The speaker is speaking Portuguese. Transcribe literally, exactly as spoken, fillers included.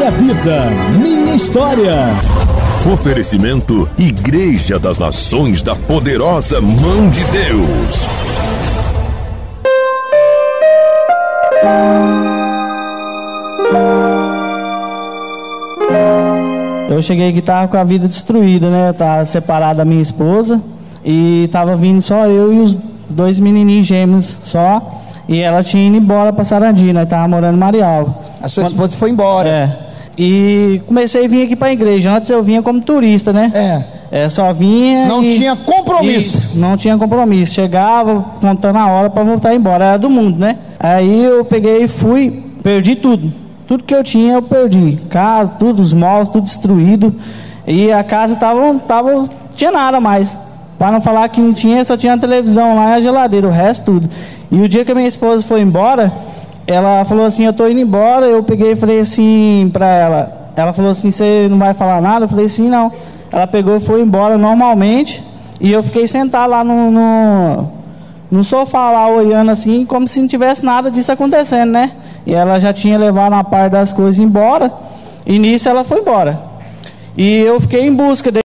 Minha Vida, Minha História. Oferecimento Igreja das Nações da Poderosa Mão de Deus. Eu cheguei aqui, tava com a vida destruída, né? Eu tava separado da minha esposa e tava vindo só eu e os dois menininhos gêmeos só. E ela tinha ido embora para Sarandi, nós tava morando em Marialva. A sua esposa foi embora. É. E comecei a vir aqui para a igreja. Antes eu vinha como turista, né? É. É, só vinha. Não e... tinha compromisso. Isso, não tinha compromisso. Chegava, contando a hora para voltar embora. Era do mundo, né? Aí eu peguei e fui, perdi tudo. Tudo que eu tinha eu perdi. Casa, tudo, os móveis, tudo destruído. E a casa tava, tava, tinha nada mais. Para não falar que não tinha, só tinha a televisão lá e a geladeira, o resto tudo. E o dia que a minha esposa foi embora, ela falou assim, eu tô indo embora. Eu peguei e falei assim pra ela, ela falou assim, você não vai falar nada? Eu falei assim, não. Ela pegou e foi embora normalmente. E eu fiquei sentado lá no, no, no sofá lá, olhando assim, como se não tivesse nada disso acontecendo, né? E ela já tinha levado uma parte das coisas embora. E nisso ela foi embora. E eu fiquei em busca dele.